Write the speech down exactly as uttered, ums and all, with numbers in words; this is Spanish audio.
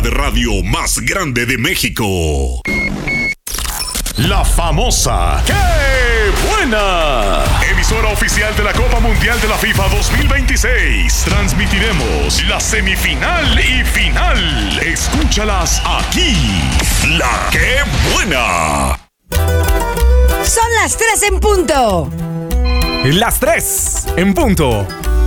de radio más grande de México. La famosa ¡Qué buena! Emisora oficial de la Copa Mundial de la FIFA dos mil veintiséis. Transmitiremos la semifinal y final. Escúchalas aquí. La ¡Qué buena! Son las tres en punto. Las tres en punto.